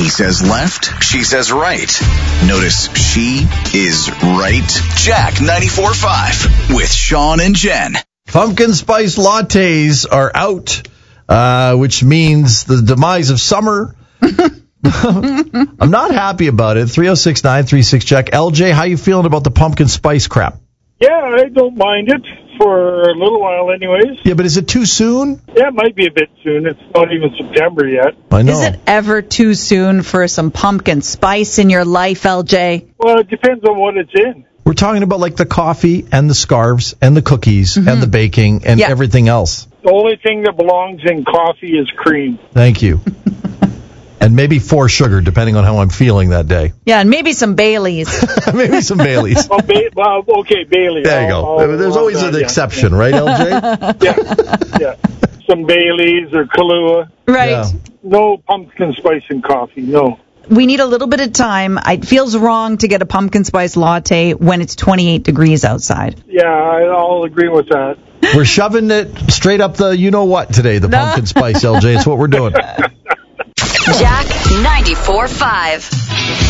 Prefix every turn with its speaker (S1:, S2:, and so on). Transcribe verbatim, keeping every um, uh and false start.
S1: He says left, she says right. Notice she is right. Jack ninety-four point five with Sean and Jen.
S2: Pumpkin spice lattes are out, uh, which means the demise of summer. I'm not happy about it. three oh six, nine three six, Jack. L J, how you feeling about the pumpkin spice crap?
S3: Yeah, I don't mind it for a little while anyways.
S2: Yeah, but is it too soon?
S3: Yeah, it might be a bit soon. It's not even September yet.
S2: I know.
S4: Is it ever too soon for some pumpkin spice in your life, L J?
S3: Well, it depends on what it's in.
S2: We're talking about like the coffee and the scarves and the cookies
S4: Mm-hmm.
S2: and the baking and
S4: Yeah.
S2: everything else.
S3: The only thing that belongs in coffee is cream.
S2: Thank you. And maybe four sugar, depending on how I'm feeling that day.
S4: Yeah, and maybe some Baileys.
S2: Maybe some Baileys.
S3: Well, ba- well okay, Bailey.
S2: There you
S3: I'll-
S2: go.
S3: I'll-
S2: There's
S3: I'll-
S2: always an
S3: yeah,
S2: exception, right, L J?
S3: Yeah, yeah. Some Baileys or Kahlua.
S4: Right.
S2: Yeah.
S3: No pumpkin spice in coffee, no.
S4: We need a little bit of time. It feels wrong to get a pumpkin spice latte when it's twenty-eight degrees outside.
S3: Yeah, I- I'll agree with that.
S2: We're shoving it straight up the you-know-what today, the pumpkin spice, L J. It's what we're doing.
S5: Jack ninety-four point five.